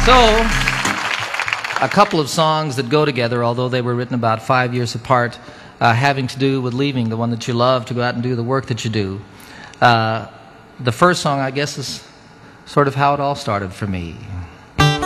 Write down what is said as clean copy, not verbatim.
So, a couple of songs that go together, although they were written about 5 years apart, having to do with leaving the one that you love to go out and do the work that you do. The first song, I guess, is sort of how it all started for me.